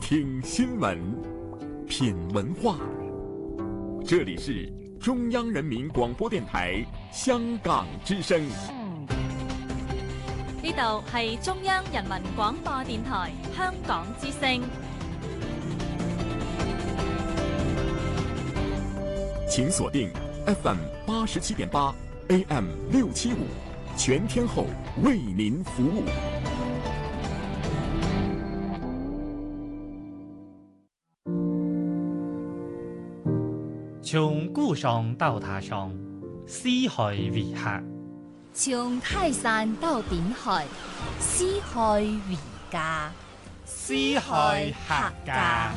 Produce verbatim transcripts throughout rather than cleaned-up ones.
听新闻，品文化。这里是中央人民廣播電台香港之聲。 呢度係中央人民廣播電台香港之聲。 請鎖定 F M 八十七點八 A M 六七五，全天候為您服務。 從故鄉到他鄉，四海為客； 從泰山到頂海，四海為家。 四海客家。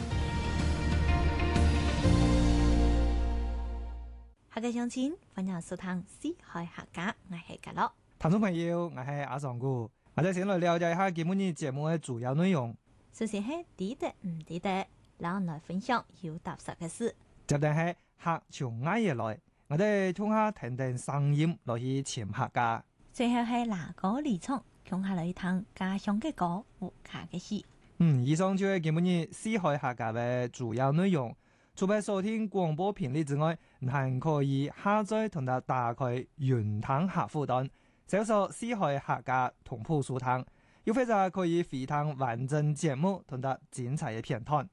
客家鄉親，歡迎收聽四海客家，我係嘉樂。 聽眾朋友，我係阿尚哥，我哋先來了解一下今日節目嘅主要內容。 首先係知得唔知得，然後來分享有踏實嘅事。 接定係客從挨夜來，我哋聽下聽聽聲音落去潛客家。 最後係拿歌離場，講下來聽家鄉嘅歌和客嘅事。 嗯，以上就係今日四海客家嘅主要內容。除咗收聽廣播頻率之外，還可以下載同埋打開雲聽客戶端，搜索四海客家同步收聽，又或者可以回聽完整節目同埋精彩嘅片段。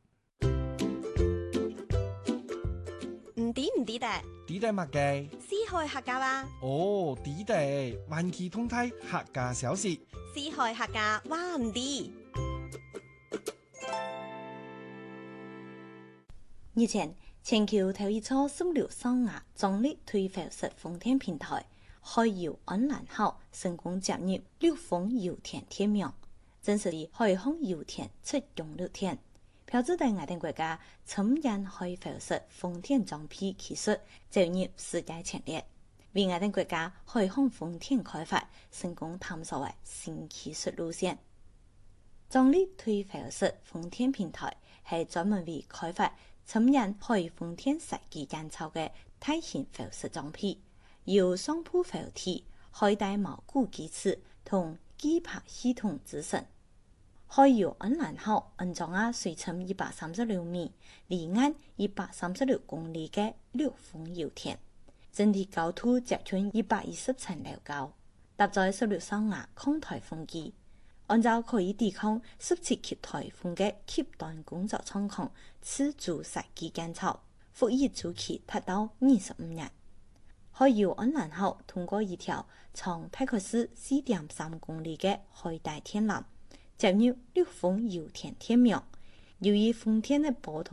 唔知唔知得？ 知得乜嘅？ 四海客家話。 哦，知得，環球通態客家小事。 四海客家話唔知。 日前，全球頭一座收留雙亞壯麗推浮式風電平台海遙安蘭號成功接入陸豐油田天命，正式以海空油田出用綠田，標誌住我哋國家深研海浮式風電裝備技術走入世界前列，為我哋國家海空風電開發成功探索為新技術路線。壯麗推浮式風電平台係專門為開發深研海風電實際檢測嘅大型浮式裝備，由雙鋪浮體、海帶錨固機齒同機拍系統組成。海遙安蘭號安裝喺水深一百三十六米、離岸一百三十六公里嘅陸豐油田，整體高度接近一百一十層樓高，搭載十六艘瓦抗颱風機。按照可以抵抗十七級颱風嘅極端工作狀況，自主實際檢測，服役周期達到二十五年。海遙安蘭號通過一條長大概是四點三公里嘅海帶天纜，進入陸豐油田天命，由於風電嘅波動